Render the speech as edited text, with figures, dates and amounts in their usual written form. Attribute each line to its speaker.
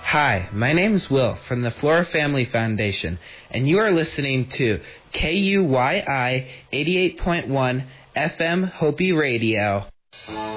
Speaker 1: Hi, my name is Will from the Flora Family Foundation, and you are listening to KUYI 88.1 FM Hopi Radio.